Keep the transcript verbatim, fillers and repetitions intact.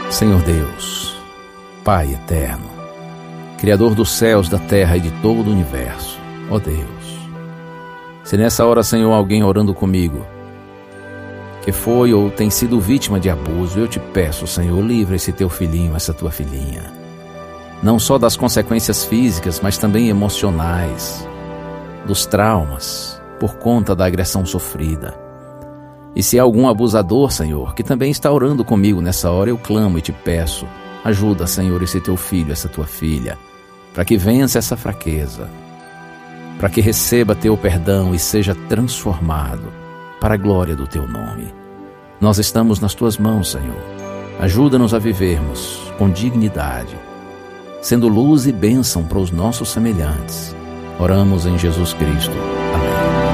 Senhor Deus, Pai eterno, Criador dos céus, da terra e de todo o universo, ó Deus, se nessa hora, Senhor, alguém orando comigo, que foi ou tem sido vítima de abuso, eu te peço, Senhor, livra esse teu filhinho, essa tua filhinha, não só das consequências físicas, mas também emocionais, dos traumas, por conta da agressão sofrida. E se há algum abusador, Senhor, que também está orando comigo nessa hora, eu clamo e te peço, ajuda, Senhor, esse teu filho, essa tua filha, para que vença essa fraqueza, para que receba teu perdão e seja transformado para a glória do teu nome. Nós estamos nas tuas mãos, Senhor. Ajuda-nos a vivermos com dignidade, sendo luz e bênção para os nossos semelhantes. Oramos em Jesus Cristo.